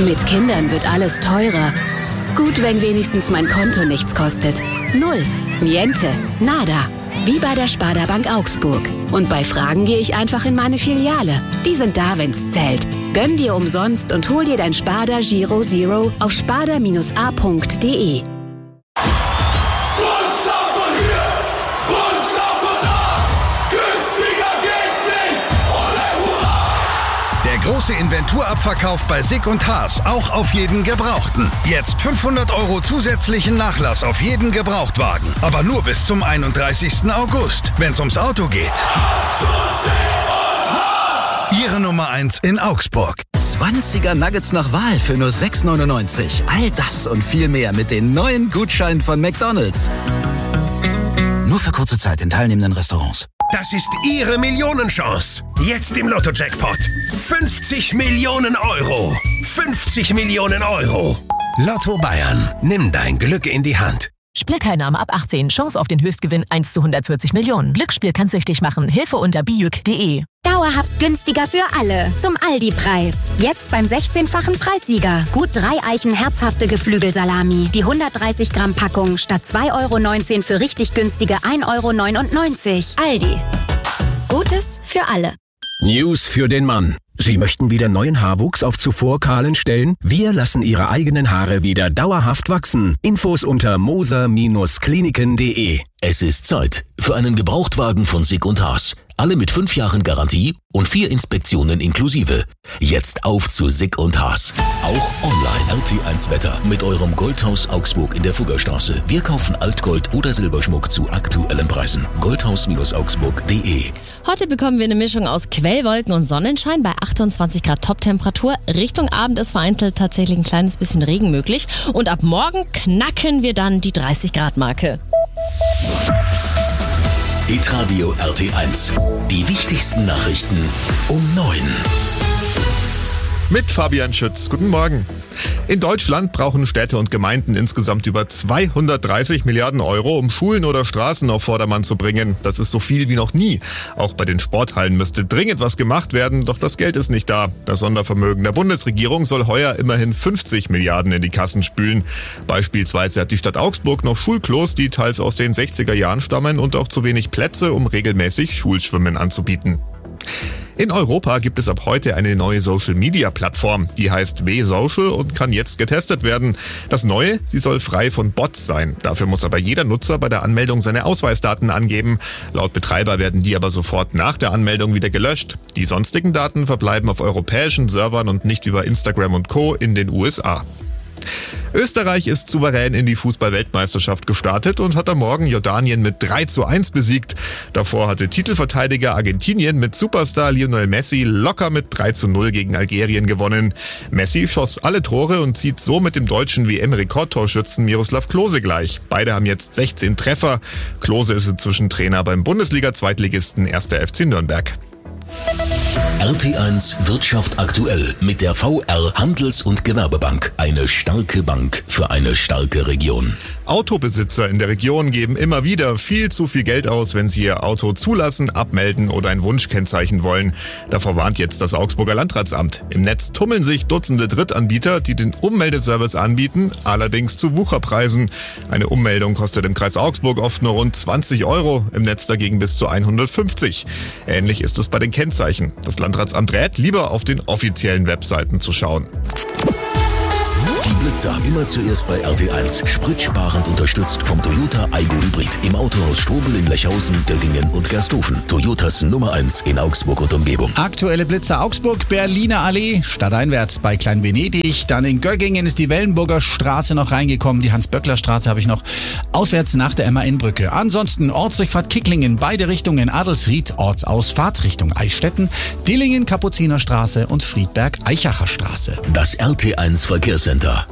Mit Kindern wird alles teurer. Gut, wenn wenigstens mein Konto nichts kostet. Null. Niente. Nada. Wie bei der Sparda Bank Augsburg. Und bei Fragen gehe ich einfach in meine Filiale. Die sind da, wenn's zählt. Gönn dir umsonst und hol dir dein Sparda Giro Zero auf sparda-a.de. Große Inventurabverkauf bei Sick & Haas, auch auf jeden Gebrauchten. Jetzt 500 € zusätzlichen Nachlass auf jeden Gebrauchtwagen. Aber nur bis zum 31. August, wenn es ums Auto geht. Ihre Nummer 1 in Augsburg. 20er Nuggets nach Wahl für nur 6,99. All das und viel mehr mit den neuen Gutscheinen von McDonald's. Nur für kurze Zeit in teilnehmenden Restaurants. Das ist Ihre Millionenchance. Jetzt im Lotto-Jackpot. 50 Millionen €. 50 Millionen €. Lotto Bayern. Nimm dein Glück in die Hand. Spielteilnahme ab 18. Chance auf den Höchstgewinn 1 zu 140 Millionen. Glücksspiel kann süchtig machen. Hilfe unter bijuk.de. Dauerhaft günstiger für alle. Zum Aldi-Preis. Jetzt beim 16-fachen Preissieger. Gut 3 Eichen herzhafte Geflügelsalami. Die 130 Gramm Packung statt 2,19 € für richtig günstige 1,99 €. Aldi. Gutes für alle. News für den Mann. Sie möchten wieder neuen Haarwuchs auf zuvor kahlen Stellen? Wir lassen Ihre eigenen Haare wieder dauerhaft wachsen. Infos unter moser-kliniken.de. Es ist Zeit für einen Gebrauchtwagen von Sick & Haas. Alle mit 5 Jahren Garantie und 4 Inspektionen inklusive. Jetzt auf zu Sick & Haas. Auch online. RT1 Wetter mit eurem Goldhaus Augsburg in der Fuggerstraße. Wir kaufen Altgold oder Silberschmuck zu aktuellen Preisen. Goldhaus-augsburg.de. Heute bekommen wir eine Mischung aus Quellwolken und Sonnenschein bei 28 Grad Toptemperatur. Richtung Abend ist vereinzelt tatsächlich ein kleines bisschen Regen möglich. Und ab morgen knacken wir dann die 30 Grad Marke. Hitradio RT1. Die wichtigsten Nachrichten um 9. Mit Fabian Schütz. Guten Morgen. In Deutschland brauchen Städte und Gemeinden insgesamt über 230 Milliarden €, um Schulen oder Straßen auf Vordermann zu bringen. Das ist so viel wie noch nie. Auch bei den Sporthallen müsste dringend was gemacht werden, doch das Geld ist nicht da. Das Sondervermögen der Bundesregierung soll heuer immerhin 50 Milliarden in die Kassen spülen. Beispielsweise hat die Stadt Augsburg noch Schulklos, die teils aus den 60er Jahren stammen und auch zu wenig Plätze, um regelmäßig Schulschwimmen anzubieten. In Europa gibt es ab heute eine neue Social-Media-Plattform. Die heißt W-Social und kann jetzt getestet werden. Das Neue, sie soll frei von Bots sein. Dafür muss aber jeder Nutzer bei der Anmeldung seine Ausweisdaten angeben. Laut Betreiber werden die aber sofort nach der Anmeldung wieder gelöscht. Die sonstigen Daten verbleiben auf europäischen Servern und nicht über Instagram und Co. in den USA. Österreich ist souverän in die Fußball-Weltmeisterschaft gestartet und hat am Morgen Jordanien mit 3:1 besiegt. Davor hatte Titelverteidiger Argentinien mit Superstar Lionel Messi locker mit 3:0 gegen Algerien gewonnen. Messi schoss alle Tore und zieht so mit dem deutschen WM-Rekordtorschützen Miroslav Klose gleich. Beide haben jetzt 16 Treffer. Klose ist inzwischen Trainer beim Bundesliga-Zweitligisten 1. FC Nürnberg. RT1 Wirtschaft aktuell mit der VR Handels- und Gewerbebank. Eine starke Bank für eine starke Region. Autobesitzer in der Region geben immer wieder viel zu viel Geld aus, wenn sie ihr Auto zulassen, abmelden oder ein Wunschkennzeichen wollen. Davor warnt jetzt das Augsburger Landratsamt. Im Netz tummeln sich Dutzende Drittanbieter, die den Ummeldeservice anbieten, allerdings zu Wucherpreisen. Eine Ummeldung kostet im Kreis Augsburg oft nur rund 20 €, im Netz dagegen bis zu 150. Ähnlich ist es bei den Kennzeichen. Das Landratsamt rät, lieber auf den offiziellen Webseiten zu schauen. Die Blitzer immer zuerst bei RT1. Spritsparend unterstützt vom Toyota Aygo Hybrid. Im Autohaus Strobel in Lechhausen, Göggingen und Gersthofen. Toyotas Nummer 1 in Augsburg und Umgebung. Aktuelle Blitzer Augsburg, Berliner Allee, stadteinwärts bei Klein Venedig. Dann in Göggingen ist die Wellenburger Straße noch reingekommen. Die Hans-Böckler-Straße habe ich noch auswärts nach der MAN-Brücke. Ansonsten Ortsdurchfahrt Kicklingen, beide Richtungen Adelsried, Ortsausfahrt Richtung Eichstätten, Dillingen, Kapuzinerstraße und Friedberg-Eichacher Straße. Das RT1 Verkehrscenter.